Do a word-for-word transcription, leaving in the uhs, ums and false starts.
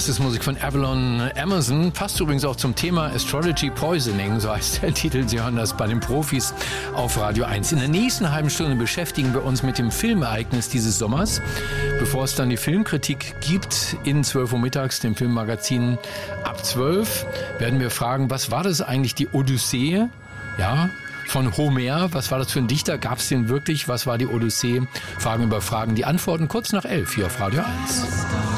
Das ist Musik von Avalon Emerson. Passt übrigens auch zum Thema Astrology Poisoning, so heißt der Titel. Sie hören das bei den Profis auf Radio eins. In der nächsten halben Stunde beschäftigen wir uns mit dem Filmereignis dieses Sommers. Bevor es dann die Filmkritik gibt, in zwölf Uhr mittags, dem Filmmagazin ab zwölf, werden wir fragen, was war das eigentlich, die Odyssee? Ja, von Homer. Was war das für ein Dichter? Gab es den wirklich? Was war die Odyssee? Fragen über Fragen. Die Antworten kurz nach elf hier auf Radio eins.